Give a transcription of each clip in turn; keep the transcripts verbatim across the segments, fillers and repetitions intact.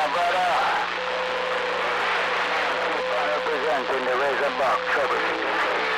brother. Representing the Razorback Trouble.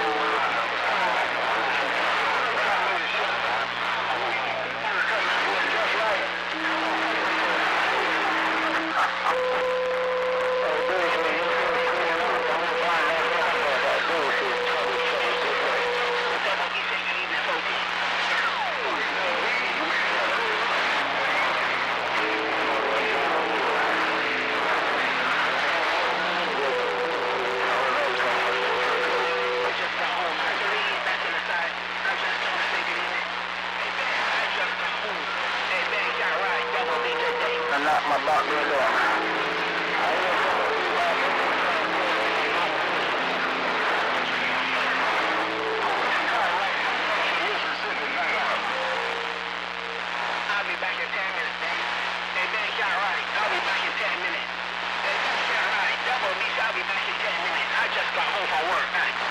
Knock my back window. I'll be back in ten minutes. Hey, Ben shot right. I'll be back in ten minutes. Hey, Ben shot right. Double me, I'll be back in ten minutes. I just got home from work.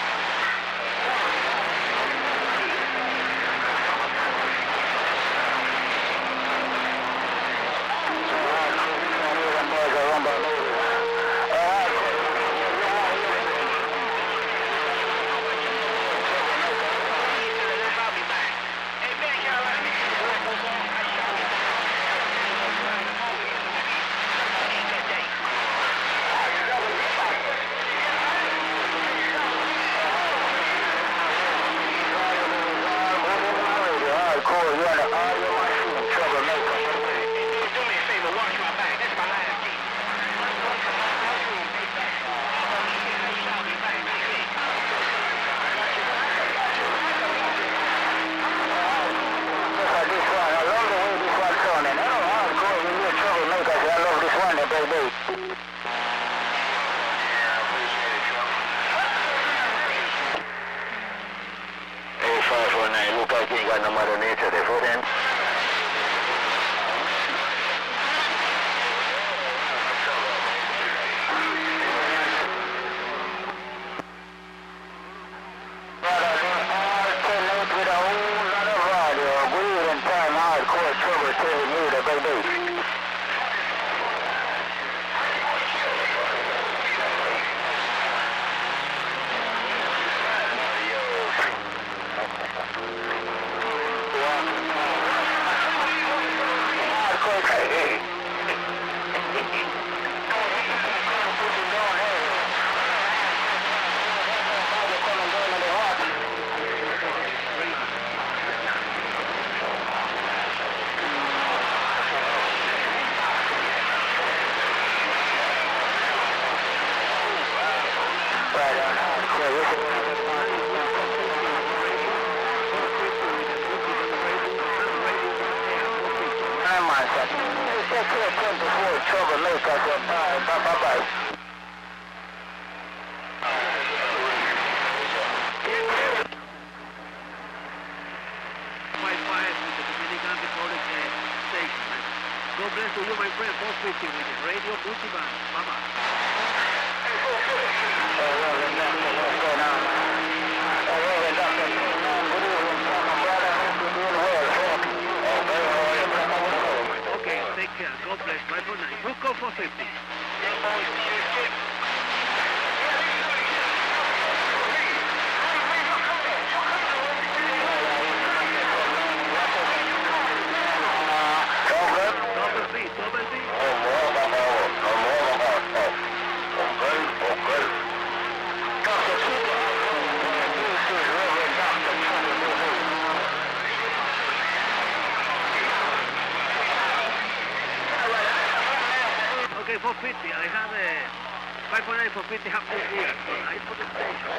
four fifty, I have a five point nine four fifty half this year, so I put the station.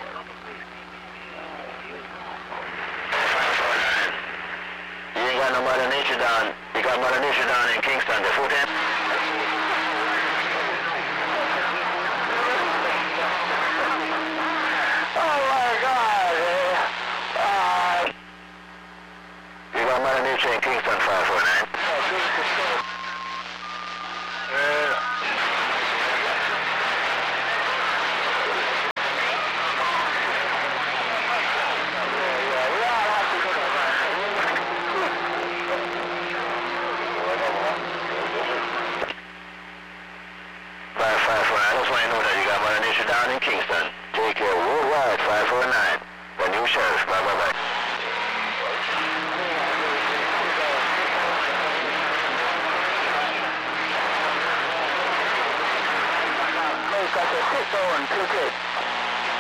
You ain't got no Mother Nature down. You got Mother Nature down in Kingston, the foot end. Oh my God! Uh, you got Mother Nature in Kingston, five four nine. five four nine. The new sheriff. Bye bye bye. Got the six oh and two six.